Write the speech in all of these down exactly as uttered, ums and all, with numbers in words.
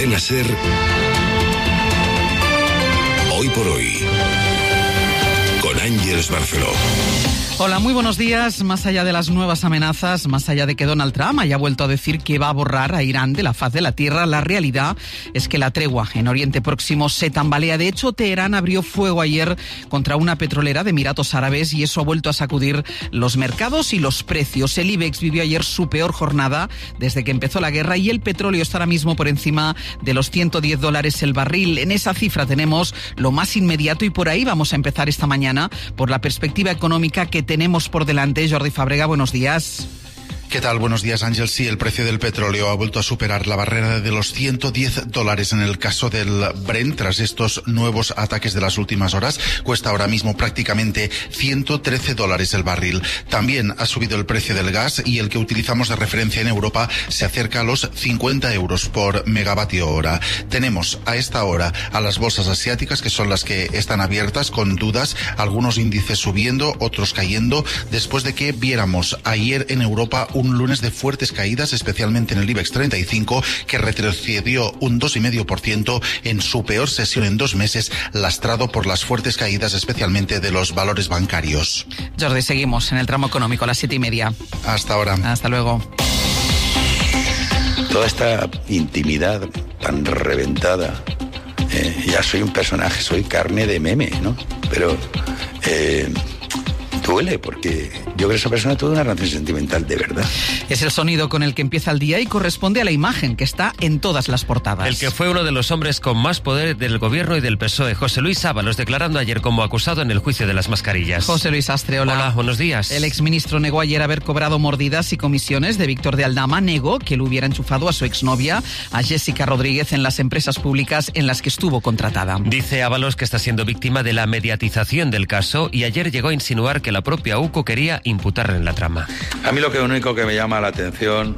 Cadena SER, Hoy por Hoy, con Ángeles Barceló. Hola, muy buenos días. Más allá de las nuevas amenazas, más allá de que Donald Trump haya vuelto a decir que va a borrar a Irán de la faz de la tierra, la realidad es que la tregua en Oriente Próximo se tambalea. De hecho, Teherán abrió fuego ayer contra una petrolera de Emiratos Árabes y eso ha vuelto a sacudir los mercados y los precios. El IBEX vivió ayer su peor jornada desde que empezó la guerra y el petróleo está ahora mismo por encima de los ciento diez dólares el barril. En esa cifra tenemos lo más inmediato y por ahí vamos a empezar esta mañana por la perspectiva económica que tenemos por delante. Jordi Fàbrega, buenos días. ¿Qué tal? Buenos días, Ángel. Sí, el precio del petróleo ha vuelto a superar la barrera de los ciento diez dólares en el caso del Brent. Tras estos nuevos ataques de las últimas horas, cuesta ahora mismo prácticamente ciento trece dólares el barril. También ha subido el precio del gas y el que utilizamos de referencia en Europa se acerca a los cincuenta euros por megavatio hora. Tenemos a esta hora a las bolsas asiáticas, que son las que están abiertas con dudas, algunos índices subiendo, otros cayendo, después de que viéramos ayer en Europa un un lunes de fuertes caídas, especialmente en el IBEX treinta y cinco, que retrocedió un dos coma cinco por ciento en su peor sesión en dos meses, lastrado por las fuertes caídas, especialmente de los valores bancarios. Jordi, seguimos en el tramo económico a las siete y media. Hasta ahora. Hasta luego. Toda esta intimidad tan reventada, eh, ya soy un personaje, soy carne de meme, ¿no? Pero eh, duele, porque yo creo que esa persona tuvo una relación sentimental de verdad. Es el sonido con el que empieza el día y corresponde a la imagen que está en todas las portadas. El que fue uno de los hombres con más poder del gobierno y del P S O E, José Luis Ábalos, declarando ayer como acusado en el juicio de las mascarillas. José Luis Astre, hola. Hola, buenos días. El exministro negó ayer haber cobrado mordidas y comisiones de Víctor de Aldama. Negó que lo hubiera enchufado a su exnovia, a Jessica Rodríguez, en las empresas públicas en las que estuvo contratada. Dice Ábalos que está siendo víctima de la mediatización del caso y ayer llegó a insinuar que la propia U C O quería imputarle en la trama. A mí lo que único que me llama la atención,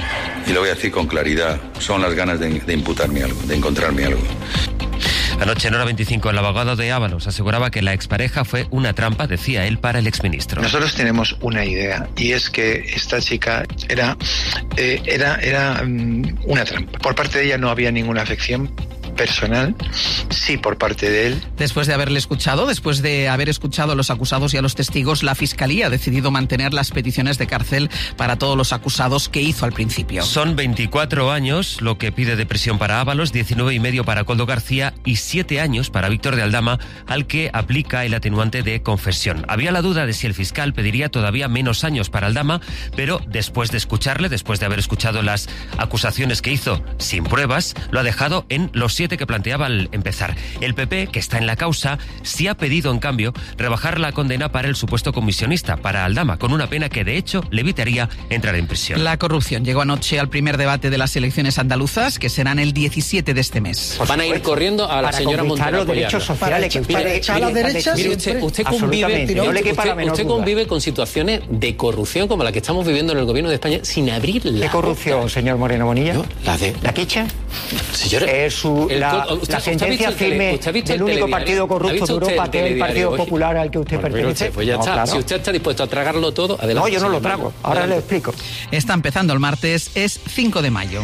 y lo voy a decir con claridad, son las ganas de, de imputarme algo, de encontrarme algo. Anoche en Hora veinticinco, el abogado de Ábalos aseguraba que la expareja fue una trampa, decía él, para el exministro. Nosotros tenemos una idea, y es que esta chica era, eh, era, era um, una trampa. Por parte de ella no había ninguna afección personal, sí por parte de él. Después de haberle escuchado, después de haber escuchado a los acusados y a los testigos, la Fiscalía ha decidido mantener las peticiones de cárcel para todos los acusados que hizo al principio. Son veinticuatro años lo que pide de prisión para Ábalos, diecinueve y medio para Koldo García y siete años para Víctor de Aldama, al que aplica el atenuante de confesión. Había la duda de si el fiscal pediría todavía menos años para Aldama, pero después de escucharle, después de haber escuchado las acusaciones que hizo sin pruebas, lo ha dejado en los siete que planteaba al empezar. El P P, que está en la causa, sí ha pedido, en cambio, rebajar la condena para el supuesto comisionista, para Aldama, con una pena que, de hecho, le evitaría entrar en prisión. La corrupción llegó anoche al primer debate de las elecciones andaluzas, que serán el diecisiete de este mes. Van a ir corriendo a la para señora Montero los derechos sociales. Para, para echar a la derecha. Mire, usted, usted convive, no le quepa la menor usted, usted convive con situaciones de corrupción como la que estamos viviendo en el gobierno de España sin abrir la ¿Qué corrupción, boca? Señor Moreno Bonilla? ¿No? La de... ¿La quicha? Señora, es su... el, la, usted, la sentencia firme del único partido corrupto de Europa, que es el Partido hoy? Popular al que usted bueno, pertenece. Usted, pues ya no, está. Claro. Si usted está dispuesto a tragarlo todo, adelante. No, yo no lo trago. Ahora adelante. Le explico. Está empezando el martes, es cinco de mayo.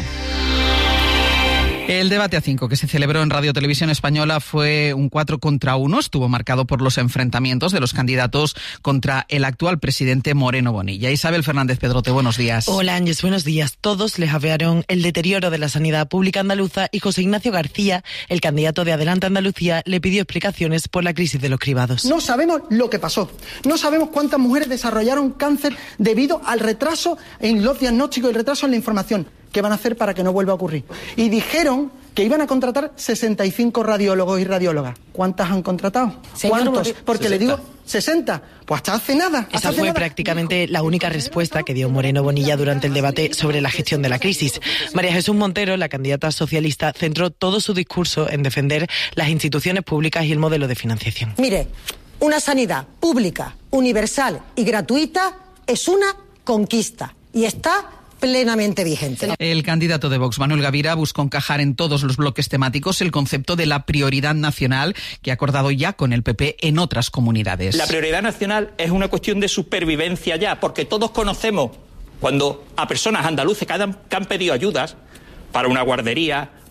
El debate a cinco que se celebró en Radio Televisión Española fue un cuatro contra uno, estuvo marcado por los enfrentamientos de los candidatos contra el actual presidente Moreno Bonilla. Isabel Fernández Pedrote, buenos días. Hola Ángeles, buenos días. Todos les afearon el deterioro de la sanidad pública andaluza y José Ignacio García, el candidato de Adelante Andalucía, le pidió explicaciones por la crisis de los cribados. No sabemos lo que pasó, no sabemos cuántas mujeres desarrollaron cáncer debido al retraso en los diagnósticos y el retraso en la información. ¿Qué van a hacer para que no vuelva a ocurrir? Y dijeron que iban a contratar sesenta y cinco radiólogos y radiólogas. ¿Cuántas han contratado? ¿Cuántos? Porque le digo sesenta. Pues hasta hace nada. Hasta Esa hace fue nada. prácticamente la única respuesta que dio Moreno Bonilla durante el debate sobre la gestión de la crisis. María Jesús Montero, la candidata socialista, centró todo su discurso en defender las instituciones públicas y el modelo de financiación. Mire, una sanidad pública, universal y gratuita es una conquista y está plenamente vigente. El candidato de Vox, Manuel Gavira, buscó encajar en todos los bloques temáticos el concepto de la prioridad nacional que ha acordado ya con el P P en otras comunidades. La prioridad nacional es una cuestión de supervivencia ya, porque todos conocemos cuando a personas andaluces que han, que han pedido ayudas para una guardería,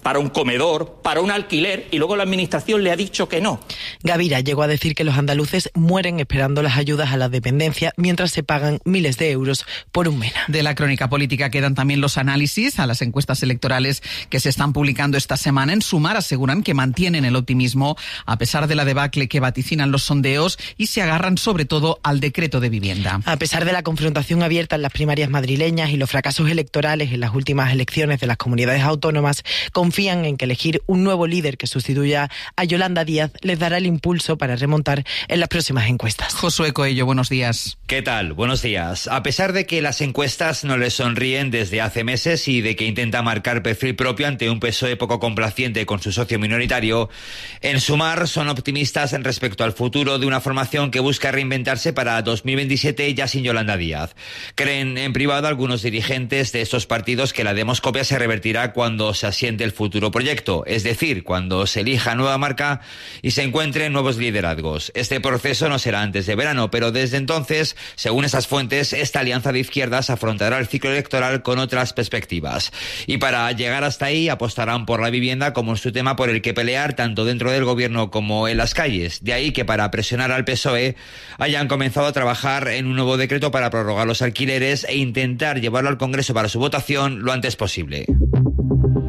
para un comedor, para un alquiler, y luego la Administración le ha dicho que no. Gavira llegó a decir que los andaluces mueren esperando las ayudas a la dependencia mientras se pagan miles de euros por un MENA. De la crónica política quedan también los análisis a las encuestas electorales que se están publicando esta semana. En Sumar aseguran que mantienen el optimismo a pesar de la debacle que vaticinan los sondeos y se agarran sobre todo al decreto de vivienda. A pesar de la confrontación abierta en las primarias madrileñas y los fracasos electorales en las últimas elecciones de las comunidades autónomas, confían en que elegir un nuevo líder que sustituya a Yolanda Díaz les dará el impulso para remontar en las próximas encuestas. Josué Coello, buenos días. ¿Qué tal? Buenos días. A pesar de que las encuestas no les sonríen desde hace meses y de que intenta marcar perfil propio ante un P S O E poco complaciente con su socio minoritario, en Sumar son optimistas en respecto al futuro de una formación que busca reinventarse para dos mil veintisiete ya sin Yolanda Díaz. Creen en privado algunos dirigentes de estos partidos que la demoscopia se revertirá cuando se asiente el futuro proyecto, es decir, cuando se elija nueva marca y se encuentren nuevos liderazgos. Este proceso no será antes de verano, pero desde entonces, según esas fuentes, esta alianza de izquierdas afrontará el ciclo electoral con otras perspectivas. Y para llegar hasta ahí apostarán por la vivienda como su tema por el que pelear tanto dentro del gobierno como en las calles. De ahí que para presionar al P S O E hayan comenzado a trabajar en un nuevo decreto para prorrogar los alquileres e intentar llevarlo al Congreso para su votación lo antes posible.